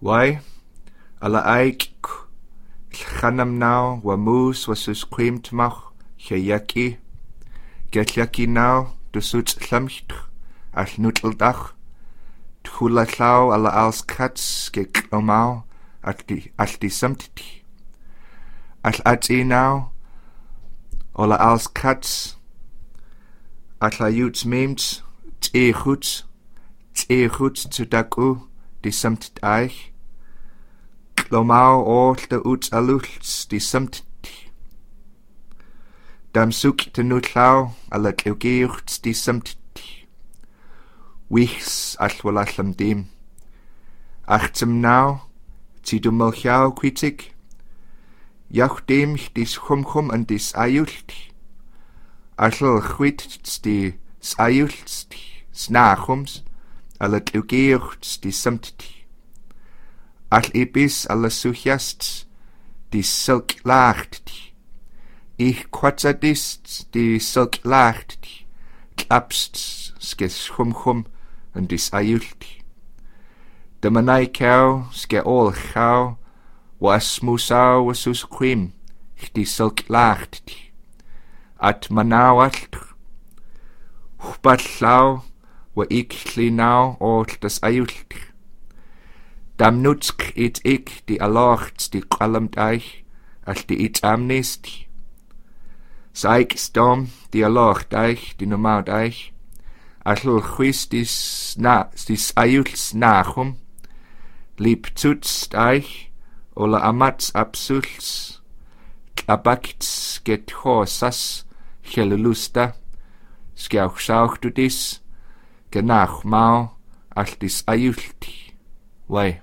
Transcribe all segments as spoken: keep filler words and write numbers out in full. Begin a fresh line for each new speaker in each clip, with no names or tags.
Why? Alla aik chanam now wa moose was sus cream tmach chayaki. Get yaki now de suits lamcht al nuteldach. Tchula lau alla als kats get omau at di at di samtiti. Al at e now alla als kats at la yuts meems tee chuts tee chuts zu daku di samtit eich. Klomau all de uts alults di samtiti. Dam suk te nutlau alla kleugeurts di samtiti. Wichs all walallam dim. Achtem now ti du melchau kritik. Jauch dem dis chumchum an dis ayulti. Allel chwit di sayulti snachums alla kleugeurts di samtiti. All ebis alla suchiasts di silk lacht. Ich quatzadist di silk lacht. Klapst skes chumchum an dis ayulti. De manai cow ske all chau was musau was us cream di silk lacht. At manau alt. Hbat lau wa ik linau all das ayulti. Dam nutsk it ik di alochts di qalamt eich al di it amnest. Saik stom di alocht eich di nomaut eich. Al chwis dis na dis ayuls nachum. Lieb zutst eich ola amats absults. Klabakts get horsas chelulusta. Skauch sauch du dis. Genach mau al dis ayulti. Why?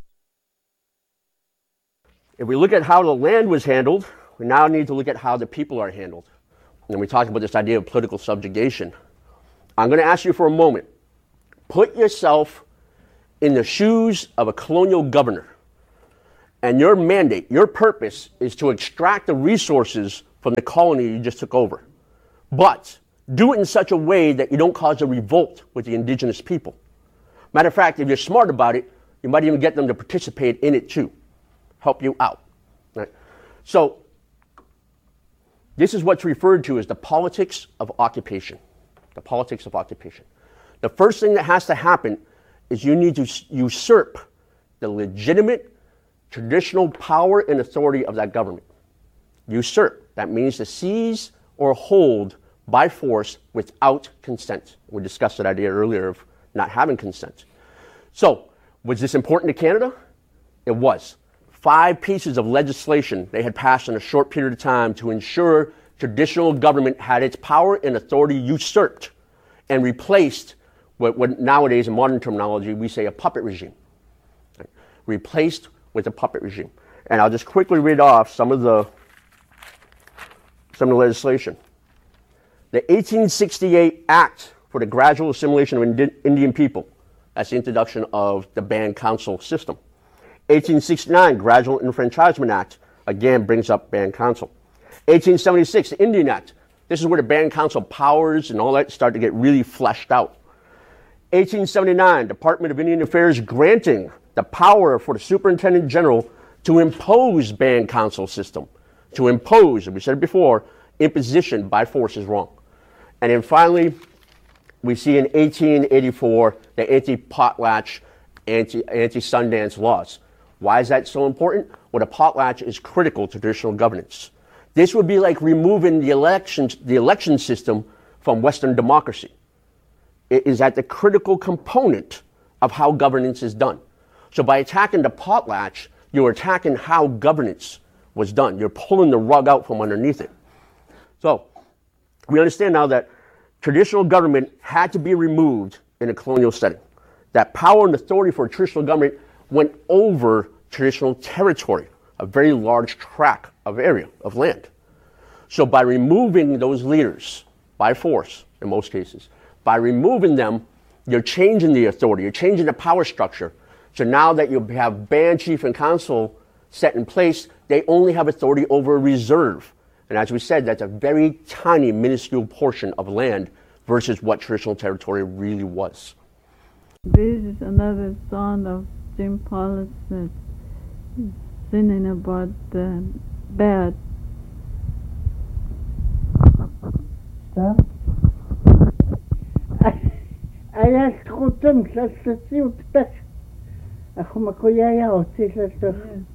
If we look at how the land was handled, we now need to look at how the people are handled. And we talked about this idea of political subjugation. I'm going to ask you for a moment. Put yourself in the shoes of a colonial governor. And your mandate, your purpose is to extract the resources from the colony you just took over. But do it in such a way that you don't cause a revolt with the indigenous people. Matter of fact, if you're smart about it, you might even get them to participate in it too. Help you out. Right? So, this is what's referred to as the politics of occupation. The politics of occupation. The first thing that has to happen is you need to usurp the legitimate, traditional power and authority of that government. Usurp. That means to seize or hold by force without consent. We discussed that idea earlier of not having consent. So, was this important to Canada? It was. Five pieces of legislation they had passed in a short period of time to ensure traditional government had its power and authority usurped and replaced what, what nowadays in modern terminology we say a puppet regime. Right? Replaced with a puppet regime. And I'll just quickly read off some of the some of the legislation. The eighteen sixty-eight Act for the Gradual Assimilation of Indi- Indian People. That's the introduction of the band council system. eighteen sixty-nine Gradual Enfranchisement Act, again brings up band council. eighteen seventy-six the Indian Act. This is where the band council powers and all that start to get really fleshed out. eighteen seventy-nine Department of Indian Affairs granting the power for the Superintendent General to impose band council system. To impose, and we said it before, imposition by force is wrong. And then finally, we see in eighteen eighty-four the anti-potlatch, anti, anti-Sundance laws. Why is that so important? Well, the potlatch is critical to traditional governance. This would be like removing the election, the election system from Western democracy. It is at the critical component of how governance is done. So by attacking the potlatch, you're attacking how governance was done. You're pulling the rug out from underneath it. So we understand now that traditional government had to be removed in a colonial setting. That power and authority for traditional government went over traditional territory, a very large tract of area, of land. So by removing those leaders, by force in most cases, by removing them, you're changing the authority, you're changing the power structure. So now that you have band, chief, and council set in place, they only have authority over a reserve. And as we said, that's a very tiny, minuscule portion of land versus what traditional territory really was.
This is another song of Jim Paulus that's sinning about the bad.
Да. А я скутым, что статью теперь. А хумакуя я отсюда.